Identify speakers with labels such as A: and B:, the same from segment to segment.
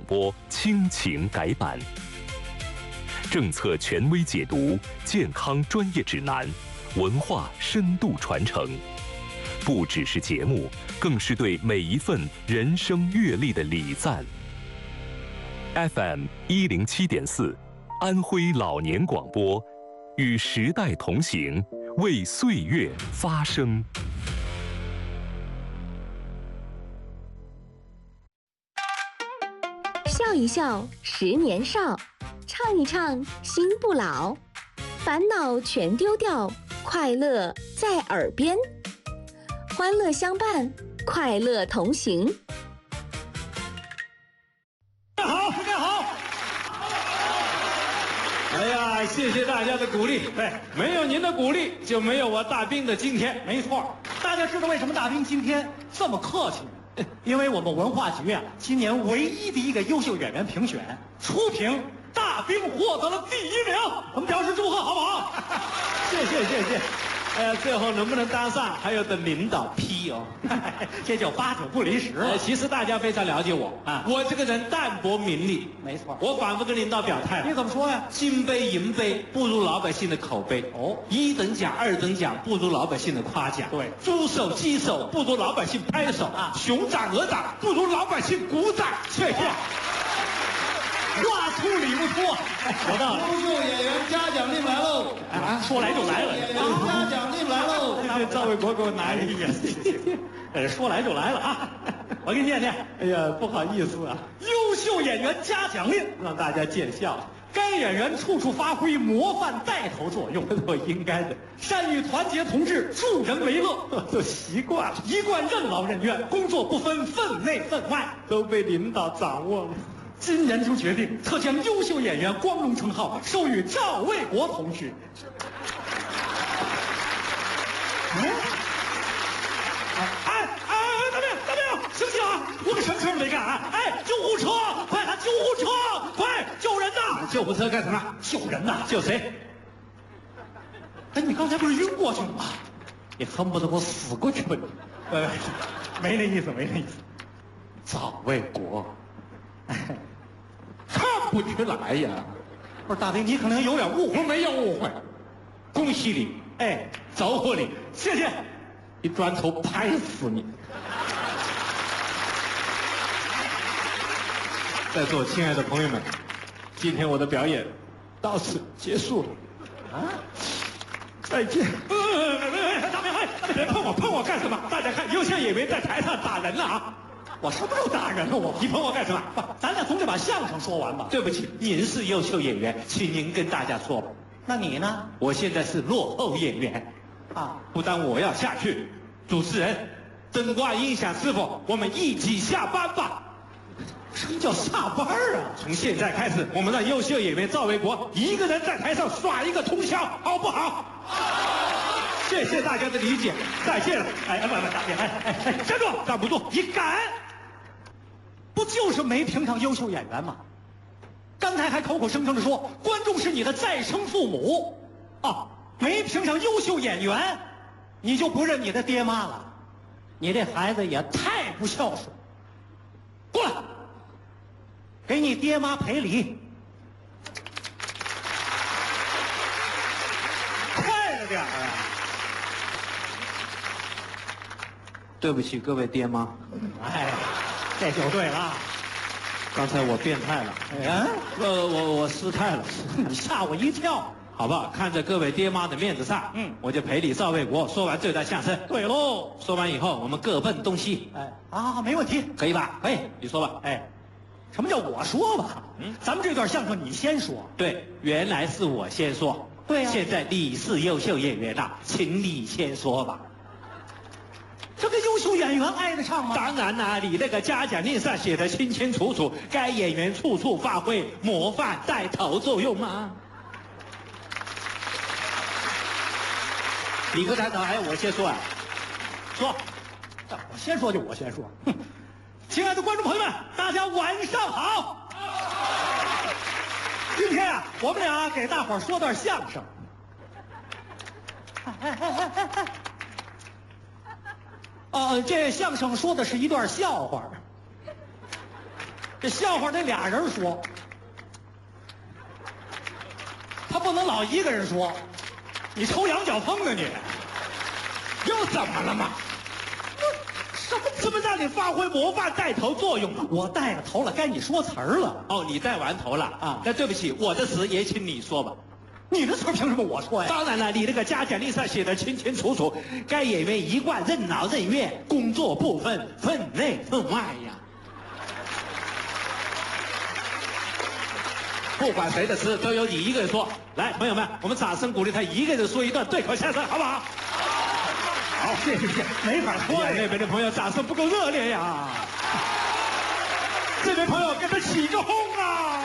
A: 播倾情改版，政策权威解读，健康专业指南，文化深度传承，不只是节目，更是对每一份人生阅历的礼赞。FM 107.4，安徽老年广播，与时代同行，为岁月发声。
B: 笑一笑，10年少；唱一唱，心不老。烦恼全丢掉，快乐在耳边。欢乐相伴，快乐同行。
C: 好，非常好。哎呀，谢谢大家的鼓励。对，没有您的鼓励，就没有我大兵的今天。
D: 没错，大家知道为什么大兵今天这么客气吗？因为我们文化局啊，今年唯一的一个优秀演员评选，初评大兵获得了第1名，我们表示祝贺，好不好？
C: 谢谢。哎呀，最后能不能当上，还要等领导批哦。
D: 这叫8九不离10。
C: 其实大家非常了解我啊，我这个人淡泊名利。
D: 没错，
C: 我反复跟领导表态了。
D: 你怎么说呀？
C: 金杯银杯不如老百姓的口碑。
D: 哦
C: ，1等奖、2等奖不如老百姓的夸奖。
D: 对，
C: 猪手鸡手不如老百姓拍手啊，熊掌鹅掌不如老百姓鼓掌。谢谢。
D: 话粗理不粗，有道理。
E: 优秀演员嘉奖令来喽！
D: 啊，说来就来了。
E: 演员嘉奖令来喽！
C: 赵卫国给我拿一个。
D: 说来就来了啊！我给你念念。
C: 哎呀，不好意思啊，
D: 优秀演员嘉奖令，
C: 让大家见笑。
D: 该演员处处发挥模范带头作用，
C: 我应该的。
D: 善于团结同志，助人为乐，
C: 都习惯了，
D: 一贯任劳任怨，工作不分分内分外，
C: 都被领导掌握了。
D: 今年就决定特将优秀演员光荣称号授予赵卫国同学。大兵，醒醒啊！我可什么事都没干啊！哎，救护车，快喊救护车，快救人呐！
C: 救护车干什么？
D: 救人呐！
C: 救谁？
D: 哎，你刚才不是晕过去了吗？
C: 你恨不得我死过去吧？
D: 没那意思。
C: 赵卫国，看不出来呀。
D: 不是大兵，你可能有点误会。
C: 我没有误会，恭喜你，
D: 哎，
C: 祝贺你，
D: 谢谢。
C: 一砖头拍死你！在座亲爱的朋友们，今天我的表演到此结束了。啊，再见。
D: 大兵，别碰我干什么？大家看，优秀演员在台上打人了啊！我什么时候打人了？
C: 你碰我干什么？
D: 咱俩总得把相声说完吧。
C: 对不起，您是优秀演员，请您跟大家说吧。
D: 那你呢？
C: 我现在是落后演员。
D: 啊，
C: 不但我要下去，主持人、灯光音响师傅，我们一起下班吧。
D: 什么叫下班啊？
C: 从现在开始，我们让优秀演员赵卫国一个人在台上耍一个通宵，好不好？谢谢大家的理解，再见了。
D: 哎，站住！
C: 站不住，
D: 你敢？不就是没评上优秀演员吗？刚才还口口声声的说观众是你的再生父母，啊，没评上优秀演员，你就不认你的爹妈了？你这孩子也太不孝顺。过来，给你爹妈赔礼。快了点啊！
C: 对不起各位爹妈，
D: 哎，这就对了。
C: 刚才我变态了。
D: 哎，
C: 我失态了，
D: 你吓我一跳。
C: 好吧，看在各位爹妈的面子上，我就赔礼赵卫国说完这段相声。
D: 对喽，
C: 说完以后我们各奔东西。
D: 哎啊，没问题，
C: 可以吧？
D: 可以，
C: 你说吧。
D: 哎，什么叫我说吧？咱们这段相声你先说。
C: 对，原来是我先说。
D: 对呀，
C: 现在你是优秀演员了，请你先说吧。
D: 这个优秀演员挨得上吗？
C: 当然啦，你那个嘉奖令上写的清清楚楚，该演员处处发挥模范带头作用嘛。你个抬头，还要我先说啊？
D: 说，我先说就我先说。亲爱的观众朋友们，大家晚上好。今天啊，我们俩给大伙儿说段相声。这相声说的是一段笑话。 这笑话得俩人说，他不能老一个人说。你抽羊角风呢你？
C: 又怎么了嘛？什么让你发挥模范带头作用啊？
D: 我带了头了，该你说词儿了。
C: 哦，你带完头了啊？那对不起，我的词也请你说吧。
D: 你的词儿凭什么我说呀？
C: 当然了，你那个嘉奖令上写的清清楚楚，该演员一贯任劳任怨，工作不分，分内分外呀。不管谁的词，都由你一个人说。来，朋友们，我们掌声鼓励他一个人说一段对口相声，好不好？
D: 好，谢谢，没法说呀。
C: 那边的朋友掌声不够热烈呀。这位朋友跟他起个哄啊！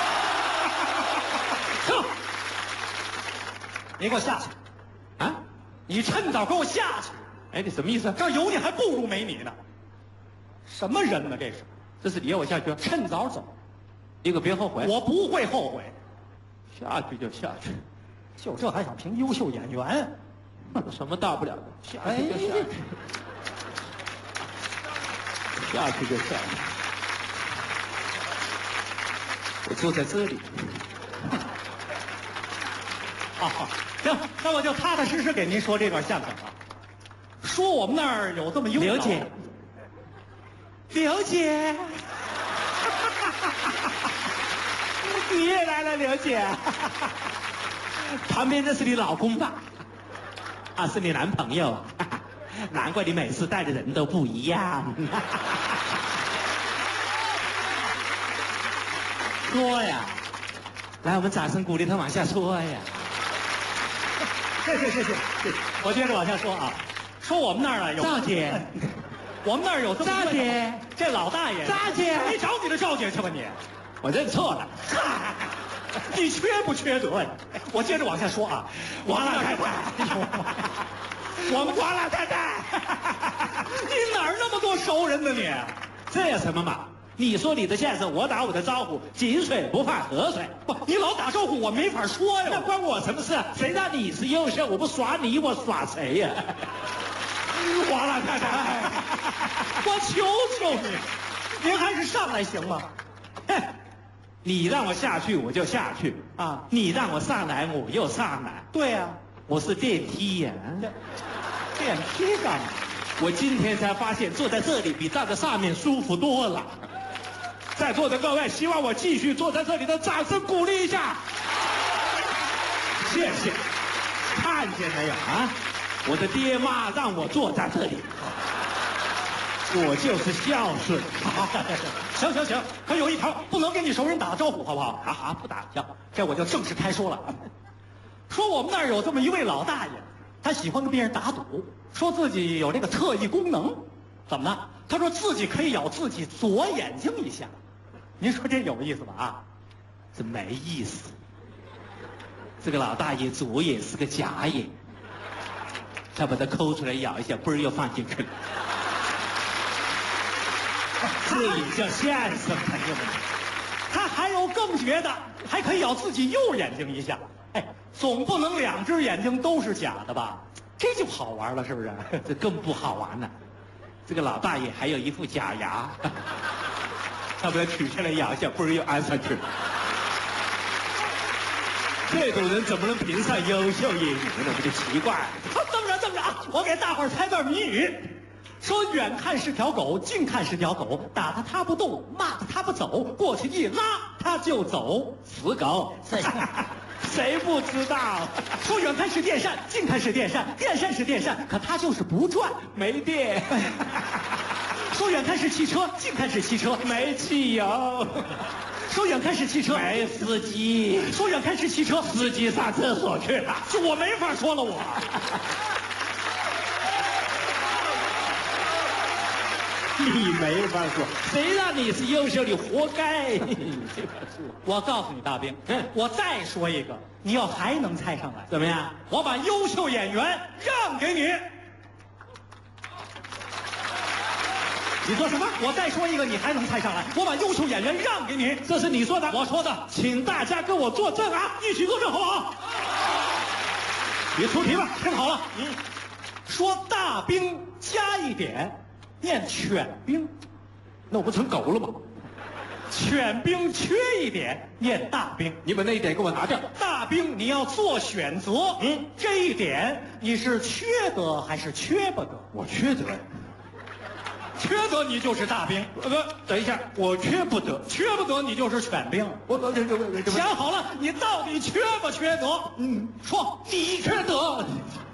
D: 撤！你给我下去！
C: 啊！
D: 你趁早给我下去！
C: 哎，你什么意思？
D: 这儿有你还不如没你呢。什么人呢？这是？
C: 这是你要我下去？
D: 趁早走，
C: 你可别后悔。
D: 我不会后悔。
C: 下去就下去，
D: 就这还想评优秀演员？
C: 有什么大不了的？下去就下去，下去就下去。我坐在这里。
D: 啊，行，那我就踏踏实实给您说这段相声啊。说我们那儿有这么一位
C: 刘姐，刘姐，你也来了，刘姐。旁边这是你老公吧？啊，是你男朋友啊？难怪你每次带的人都不一样。说呀，来，我们掌声鼓励他往下说呀。
D: 谢谢。我接着往下说啊，说我们那儿啊有
C: 赵姐，
D: 我们那儿有这么一位
C: 赵姐，
D: 这老大爷，
C: 赵姐，
D: 你找你的赵姐去吧你。
C: 我认错了。
D: 你缺不缺德呀？我接着往下说啊，
C: 王老太太，
D: 我们
C: 王老太太，
D: 你哪儿那么多熟人呢你？
C: 这有什么嘛？你说你的相声，我打我的招呼，井水不犯河水。
D: 不，你老打招呼，我没法说呀。
C: 那关我什么事？谁让你是优秀？我不耍你，我耍谁呀？
D: 王老太太，我求求你，您还是上来行吗？
C: 哼，你让我下去，我就下去
D: 啊！
C: 你让我上来，我又上来。
D: 对呀，
C: 我是电梯呀。
D: 电梯干嘛？
C: 我今天才发现，坐在这里比站在上面舒服多了。在座的各位，希望我继续坐在这里的掌声鼓励一下。谢谢。看见没有啊？我的爹妈让我坐在这里，我就是孝顺。
D: 行，可有一条，不能跟你熟人打招呼，好不好？
C: 好，不打。
D: 行，这我就正式开说了。说我们那儿有这么一位老大爷，他喜欢跟别人打赌，说自己有这个特异功能。怎么呢？他说自己可以咬自己左眼睛一下。您说这有意思吧？啊，
C: 这没意思。这个老大爷左眼是个假眼，他把它抠出来咬一下，嘣儿又放进去了。这也叫相声，朋友们。
D: 他还有更绝的，还可以咬自己右眼睛一下。哎，总不能两只眼睛都是假的吧？这就好玩了，是不是？
C: 这更不好玩了。这个老大爷还有一副假牙，他把它取下来咬一下，嘣儿又安上去了。这种人怎么能评上优秀演员呢？不就奇怪了？
D: 这么着啊！我给大伙儿猜段谜语。说远看是条狗，近看是条狗，打它它不动，骂它它不走，过去一拉它就走，死狗。
C: 谁不知道？
D: 说远看是电扇，近看是电扇，电扇是电扇，可它就是不转，
C: 没电。
D: 说远看是汽车，近看是汽车，
C: 没汽油。
D: 说远看是汽车，
C: 没司机。
D: 说远看是汽车，
C: 司机上厕所去了。
D: 就我没法说了，我。
C: 你没法说，谁让你是优秀，你活该。
D: 我告诉你，大兵，我再说一个，你要还能猜上来，
C: 怎么样？
D: 我把优秀演员让给你。你说什么？我再说一个，你还能猜上来？我把优秀演员让给你。
C: 这是你说的，
D: 我说的，
C: 请大家跟我作证啊！
D: 一起作证好不好？
C: 你出题吧，
D: 听好了，说大兵加一点，念犬兵，
C: 那我不成狗了吗？
D: 犬兵缺一点，念大兵。
C: 你把那一点给我拿掉。
D: 大兵你要做选择，这一点你是缺德还是缺不得？
C: 我缺德。
D: 缺德你就是大兵。
C: 等一下，我缺不得。
D: 缺不得你就是犬兵。
C: 我
D: 想好了，你到底缺不缺德？
C: 说，你缺德。